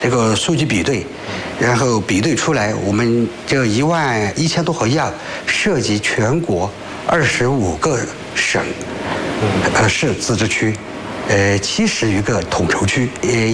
这个数据比对，然后比对出来，我们这11000多盒药涉及全国25个省、市自治区。70余个统筹区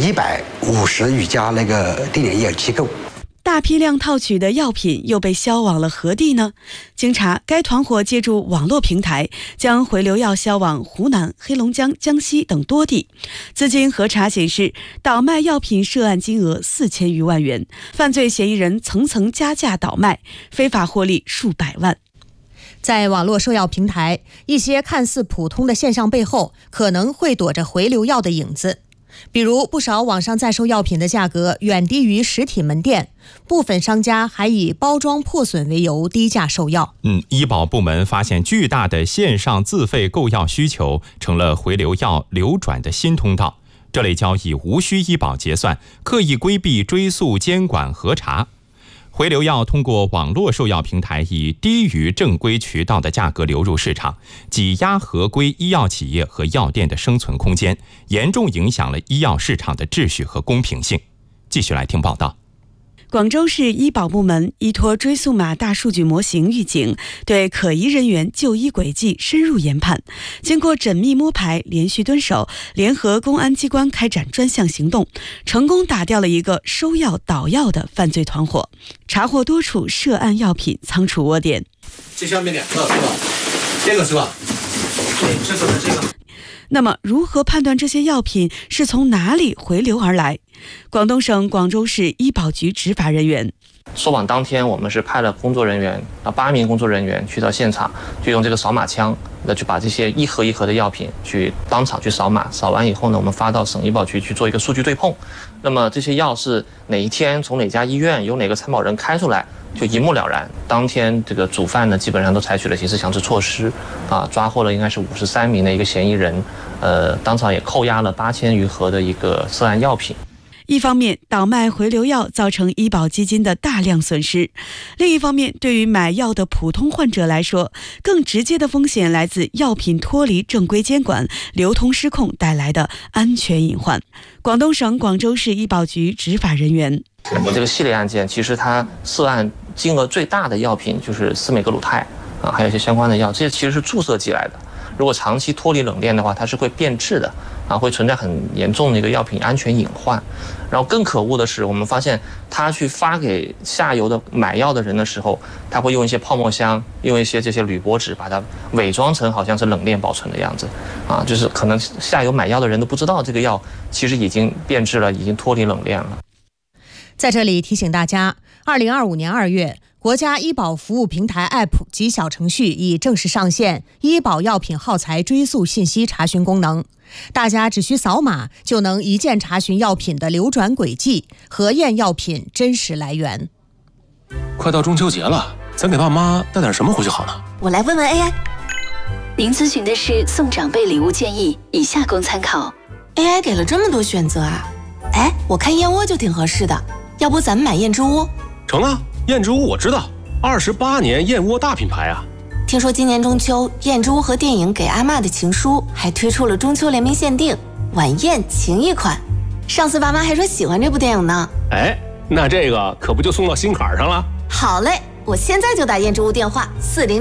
，150余家那个定点医疗机构。 大批量套取的药品又被销往了何地呢？经查，该团伙借助网络平台，将回流药销往湖南、黑龙江、江西等多地。资金核查显示，倒卖药品涉案金额4000余万元，犯罪嫌疑人层层加价倒卖，非法获利数百万。 在网络售药平台，一些看似普通的现象背后，可能会躲着回流药的影子。比如，不少网上在售药品的价格远低于实体门店，部分商家还以包装破损为由低价售药。 医保部门发现，巨大的线上自费购药需求成了回流药流转的新通道。这类交易无需医保结算，刻意规避追溯、监管、核查。回流药通过网络售药平台以低于正规渠道的价格流入市场，挤压合规医药企业和药店的生存空间，严重影响了医药市场的秩序和公平性。继续来听报道。 广州市医保部门依托追溯码大数据模型预警，对可疑人员就医轨迹深入研判，经过缜密摸排、连续蹲守，联合公安机关开展专项行动，成功打掉了一个收药倒药的犯罪团伙，查获多处涉案药品仓储窝点。 这下面2个是吧？这个是吧？对，这个是这个。 那么，如何判断这些药品是从哪里回流而来？广东省广州市医保局执法人员收网当天，我们是派了工作人员8名工作人员去到现场，就用这个扫码枪去把这些一盒一盒的药品去当场去扫码，扫完以后呢，我们发到省医保局去做一个数据对碰。那么这些药是哪一天从哪家医院由哪个参保人开出来，就一目了然。当天这个主犯呢，基本上都采取了刑事强制措施，抓获了应该是53名的一个嫌疑人，当场也扣押了8000余盒的一个涉案药品。 一方面，倒卖回流药造成医保基金的大量损失；另一方面，对于买药的普通患者来说，更直接的风险来自药品脱离正规监管、流通失控带来的安全隐患。广东省广州市医保局执法人员： 这个系列案件，其实它涉案金额最大的药品就是司美格鲁肽还有一些相关的药，这些其实是注射剂来的。如果长期脱离冷链的话，它是会变质的会存在很严重的一个药品安全隐患。然后更可恶的是，我们发现他去发给下游的买药的人的时候，他会用一些泡沫箱，用一些这些铝箔纸把它伪装成好像是冷链保存的样子就是可能下游买药的人都不知道这个药其实已经变质了，已经脱离冷链了。 在这里提醒大家，2025年2月，国家医保服务平台 App 及小程序已正式上线医保药品耗材追溯信息查询功能，大家只需扫码就能一键查询药品的流转轨迹，核验药品真实来源。 快到中秋节了，咱给爸妈带点什么回去好呢？ 我来问问 AI。您咨询的是送长辈礼物建议，以下供参考。AI 给了这么多选择啊！哎，我看燕窝就挺合适的，要不咱们买燕之屋？ 成啊，燕之屋我知道，28年燕窝大品牌啊。 听说今年中秋，燕之屋和电影《给阿嬷的情书》还推出了中秋联名限定晚宴情谊款。上次爸妈还说喜欢这部电影呢。 哎，那这个可不就送到心坎上了？ 好嘞，我现在就打燕之屋电话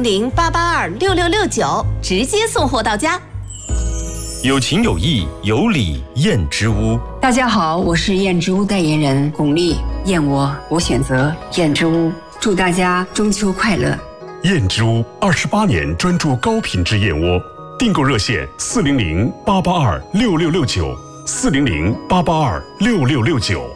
400-882-6669，直接送货到家。 有情有义有礼燕之屋。 大家好，我是燕之屋代言人巩俐，燕窝我选择燕之屋，祝大家中秋快乐。 燕之屋28年专注高品质燕窝，订购热线400-882-6669，400-882-6669。